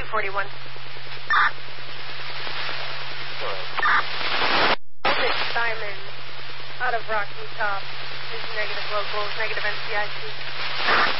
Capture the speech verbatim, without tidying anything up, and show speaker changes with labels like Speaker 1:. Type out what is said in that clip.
Speaker 1: forty-one. Orbit Simon, out of Rocky Top, is negative locals, negative N C I C.